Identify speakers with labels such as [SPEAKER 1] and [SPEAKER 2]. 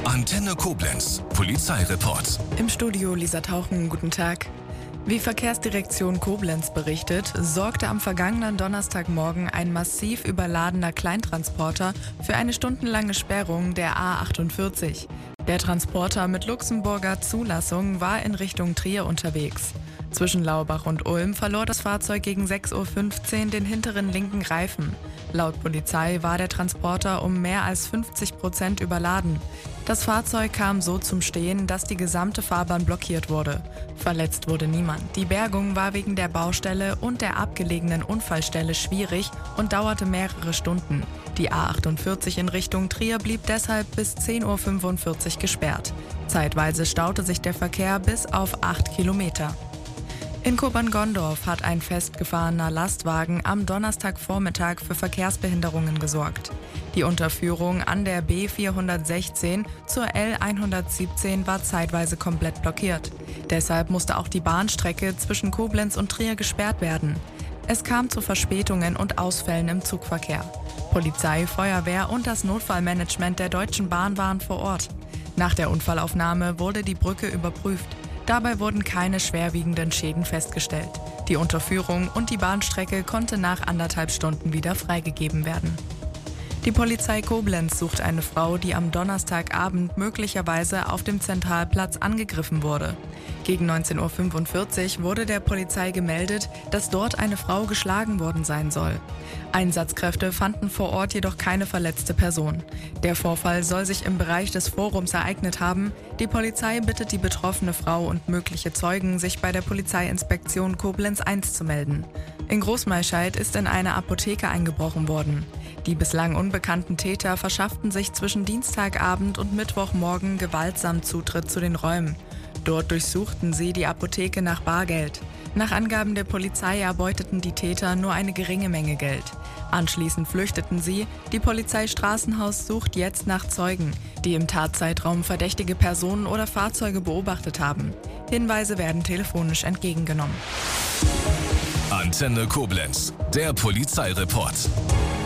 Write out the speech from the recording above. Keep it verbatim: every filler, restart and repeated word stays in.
[SPEAKER 1] Antenne Koblenz, Polizeireport.
[SPEAKER 2] Im Studio Lisa Tauchen, guten Tag. Wie Verkehrsdirektion Koblenz berichtet, sorgte am vergangenen Donnerstagmorgen ein massiv überladener Kleintransporter für eine stundenlange Sperrung der A achtundvierzig. Der Transporter mit Luxemburger Zulassung war in Richtung Trier unterwegs. Zwischen Laubach und Ulm verlor das Fahrzeug gegen sechs Uhr fünfzehn den hinteren linken Reifen. Laut Polizei war der Transporter um mehr als fünfzig Prozent überladen. Das Fahrzeug kam so zum Stehen, dass die gesamte Fahrbahn blockiert wurde. Verletzt wurde niemand. Die Bergung war wegen der Baustelle und der abgelegenen Unfallstelle schwierig und dauerte mehrere Stunden. Die A achtundvierzig in Richtung Trier blieb deshalb bis zehn Uhr fünfundvierzig gesperrt. Zeitweise staute sich der Verkehr bis auf acht Kilometer. In Kobern-Gondorf hat ein festgefahrener Lastwagen am Donnerstagvormittag für Verkehrsbehinderungen gesorgt. Die Unterführung an der B vierhundertsechzehn zur L hundertsiebzehn war zeitweise komplett blockiert. Deshalb musste auch die Bahnstrecke zwischen Koblenz und Trier gesperrt werden. Es kam zu Verspätungen und Ausfällen im Zugverkehr. Polizei, Feuerwehr und das Notfallmanagement der Deutschen Bahn waren vor Ort. Nach der Unfallaufnahme wurde die Brücke überprüft. Dabei wurden keine schwerwiegenden Schäden festgestellt. Die Unterführung und die Bahnstrecke konnte nach anderthalb Stunden wieder freigegeben werden. Die Polizei Koblenz sucht eine Frau, die am Donnerstagabend möglicherweise auf dem Zentralplatz angegriffen wurde. Gegen neunzehn Uhr fünfundvierzig wurde der Polizei gemeldet, dass dort eine Frau geschlagen worden sein soll. Einsatzkräfte fanden vor Ort jedoch keine verletzte Person. Der Vorfall soll sich im Bereich des Forums ereignet haben. Die Polizei bittet die betroffene Frau und mögliche Zeugen, sich bei der Polizeiinspektion Koblenz eins zu melden. In Großmaischeid ist in eine Apotheke eingebrochen worden. Die bislang unbekannten Täter verschafften sich zwischen Dienstagabend und Mittwochmorgen gewaltsam Zutritt zu den Räumen. Dort durchsuchten sie die Apotheke nach Bargeld. Nach Angaben der Polizei erbeuteten die Täter nur eine geringe Menge Geld. Anschließend flüchteten sie. Die Polizei Straßenhaus sucht jetzt nach Zeugen, die im Tatzeitraum verdächtige Personen oder Fahrzeuge beobachtet haben. Hinweise werden telefonisch entgegengenommen.
[SPEAKER 1] Antenne Koblenz, der Polizeireport.